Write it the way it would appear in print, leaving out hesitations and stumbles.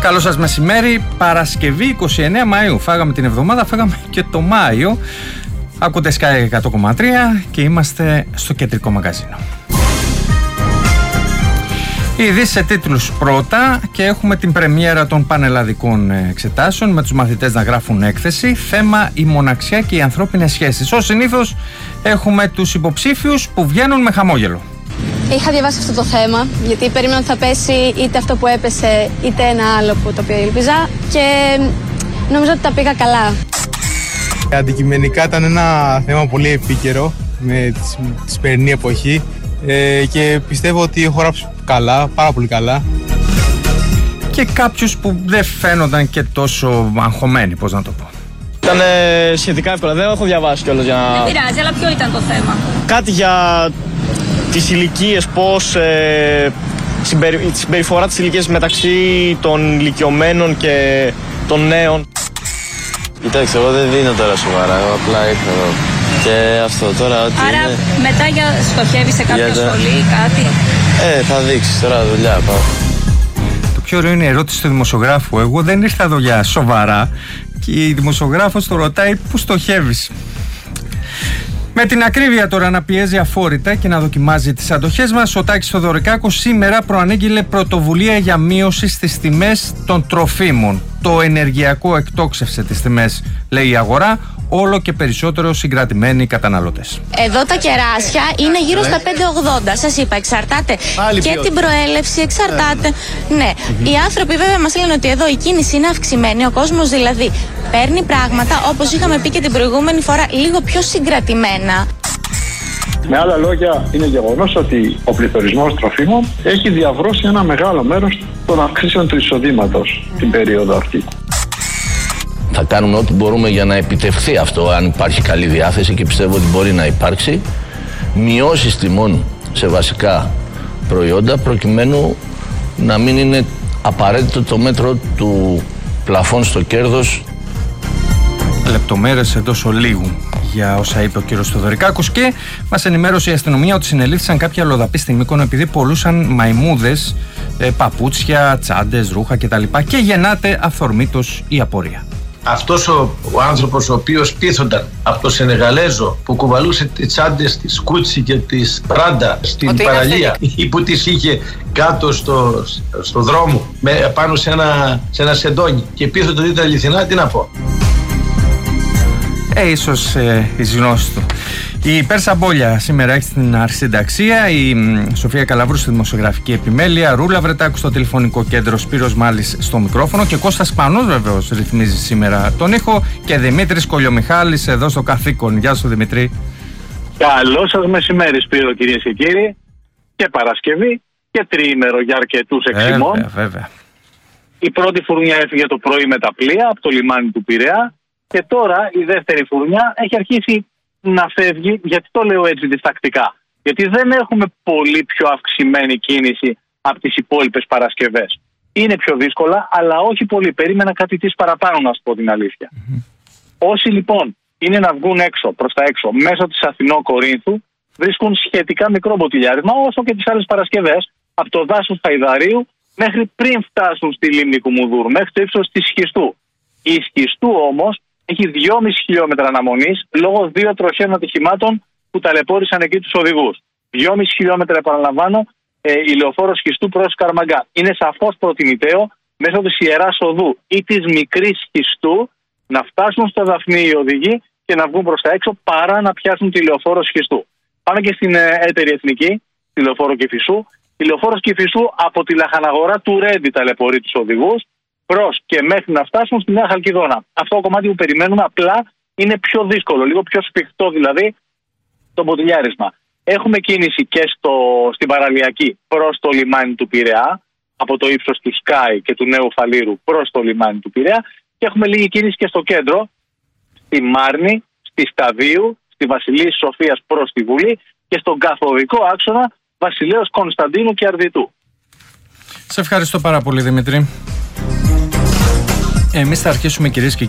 Καλό σας μεσημέρι, Παρασκευή 29 Μαΐου. Φάγαμε την εβδομάδα, φάγαμε και το Μάιο. Ακούτε Sky 100,3 και είμαστε στο κεντρικό μαγαζίνο. Οι ειδήσεις σε τίτλους πρώτα και έχουμε την πρεμιέρα των πανελλαδικών εξετάσεων με τους μαθητές να γράφουν έκθεση. Θέμα η μοναξιά και οι ανθρώπινες σχέσεις. Ως συνήθως έχουμε τους υποψήφιους που βγαίνουν με χαμόγελο. Είχα διαβάσει αυτό το θέμα, γιατί περίμενα ότι θα πέσει είτε αυτό που έπεσε, είτε ένα άλλο που το οποίο ήλπιζα και νομίζω ότι τα πήγα καλά. Αντικειμενικά ήταν ένα θέμα πολύ επίκαιρο με τη σημερινή εποχή και πιστεύω ότι έχω γράψει καλά, πάρα πολύ καλά. Και κάποιους που δεν φαίνονταν και τόσο αγχωμένοι, πώς να το πω. Ήταν σχετικά εύκολα, δεν έχω διαβάσει κιόλας για να... Δεν πειράζει, αλλά ποιο ήταν το θέμα? Κάτι για τις ηλικίες, πώς η συμπεριφορά της ηλικίας μεταξύ των ηλικιωμένων και των νέων. Κοιτάξτε, εγώ δεν δίνω τώρα σοβαρά, εγώ απλά ήρθα εδώ. Και αυτό τώρα ότι άρα είναι... μετά στοχεύει σε κάποια σχολή ή κάτι? Θα δείξεις τώρα δουλειά, πάω. Το πιο ωραίο είναι η ερώτηση του δημοσιογράφου. Εγώ δεν ήρθα εδώ για σοβαρά και η δημοσιογράφος το ρωτάει πού στοχεύεις. Με την ακρίβεια τώρα να πιέζει αφόρητα και να δοκιμάζει τις αντοχές μας, ο Τάκης Θεοδωρικάκος σήμερα προανήγγειλε πρωτοβουλία για μείωση στις τιμές των τροφίμων. Το ενεργειακό εκτόξευσε τις τιμές, λέει η αγορά, όλο και περισσότερο συγκρατημένοι οι καταναλωτές. Εδώ τα κεράσια είναι γύρω στα 5,80. Σας είπα, εξαρτάται και την προέλευση, εξαρτάται. Ναι, οι άνθρωποι βέβαια μας λένε ότι εδώ η κίνηση είναι αυξημένη, ο κόσμος δηλαδή παίρνει πράγματα, όπως είχαμε πει και την προηγούμενη φορά, λίγο πιο συγκρατημένα. Με άλλα λόγια, είναι γεγονός ότι ο πληθωρισμός τροφίμων έχει διαβρώσει ένα μεγάλο μέρος των αυξήσεων του εισοδήματος την περίοδο αυτή. Θα κάνουμε ό,τι μπορούμε για να επιτευχθεί αυτό, αν υπάρχει καλή διάθεση, και πιστεύω ότι μπορεί να υπάρξει. Μειώσεις τιμών σε βασικά προϊόντα, προκειμένου να μην είναι απαραίτητο το μέτρο του πλαφών στο κέρδος. Λεπτομέρειες εντός ολίγου για όσα είπε ο κύριος Θεοδωρικάκος. Και μας ενημέρωσε η αστυνομία ότι συνελήφθησαν κάποια αλλοδαποί στη Μύκονο επειδή πωλούσαν μαϊμούδες, παπούτσια, τσάντες, ρούχα κτλ. Και γεννάται αυθορμήτως η απορία. Αυτός ο άνθρωπος ο οποίος πείθονταν από το Σενεγαλέζο που κουβαλούσε τις τσάντες της Κούτσι και της Πράντα στην παραλία ή που τις είχε κάτω στο δρόμο πάνω σε ένα σεντόνι και πείθονταν ότι ήταν αληθινά, τι να πω. Ίσως εις γνώση του. Η Πέρσα Μπόλια σήμερα έχει στην αρχισυνταξία, η Σοφία Καλαβρού στη δημοσιογραφική επιμέλεια, Ρούλα Βρετάκου στο τηλεφωνικό κέντρο, Σπύρος Μάλης στο μικρόφωνο και Κώστας Σπανός βεβαίως ρυθμίζει σήμερα τον ήχο και Δημήτρης Κολιομιχάλης εδώ στο καθήκον. Γεια σου Δημήτρη. Καλό σας μεσημέρι Σπύρο, κυρίες και κύριοι, και Παρασκευή και τριήμερο για αρκετούς εξημών. Βέβαια. Η πρώτη φουρνιά έφυγε το πρωί με τα πλοία από το λιμάνι του Πειραιά και τώρα η δεύτερη φουρνιά έχει αρχίσει να φεύγει. Γιατί το λέω έτσι διστακτικά? Γιατί δεν έχουμε πολύ πιο αυξημένη κίνηση από τις υπόλοιπες Παρασκευές. Είναι πιο δύσκολα, αλλά όχι πολύ. Περίμενα κάτι της παραπάνω, να σου πω την αλήθεια. Όσοι λοιπόν είναι να βγουν έξω, προς τα έξω, μέσω της Αθηνό Κορίνθου, βρίσκουν σχετικά μικρό μποτιλιάρισμα, όσο και τις άλλες Παρασκευές, από το δάσος Χαϊδαρίου μέχρι πριν φτάσουν στη λίμνη Κουμουνδούρου, μέχρι το ύψος της Σχιστού. Η Σχιστού όμως έχει 2,5 χιλιόμετρα αναμονής λόγω 2 τροχαίων ατυχημάτων που ταλαιπώρησαν εκεί τους οδηγούς. 2,5 χιλιόμετρα, επαναλαμβάνω, η λεωφόρο Σχιστού προς Καρμαγκά. Είναι σαφώς προτιμητέο μέσω της Ιεράς Οδού ή της Μικρής Σχιστού να φτάσουν στο Δαφνί οι οδηγοί και να βγουν προς τα έξω παρά να πιάσουν τη λεωφόρο Σχιστού. Πάμε και στην έτερη εθνική, τη λεωφόρο Κηφισού. Η λεωφόρο Κηφισού από τη λαχαναγορά του Ρέντι ταλαιπωρεί τους οδηγούς προς και μέχρι να φτάσουν στη Νέα Χαλκιδόνα. Αυτό το κομμάτι που περιμένουμε απλά είναι πιο δύσκολο, λίγο πιο σφιχτό δηλαδή το μποτιλιάρισμα. Έχουμε κίνηση και στην παραλιακή προς το λιμάνι του Πειραιά, από το ύψος του Σκάι και του Νέου Φαλήρου προς το λιμάνι του Πειραιά, και έχουμε λίγη κίνηση και στο κέντρο, στη Μάρνη, στη Σταδίου, στη Βασιλής Σοφίας προς τη Βουλή και στον καθοδικό άξονα Βασιλέως Κωνσταντίνου και Αρδιτού. Σε ευχαριστώ πάρα πολύ Δημήτρη. Εμείς θα αρχίσουμε, κυρίες και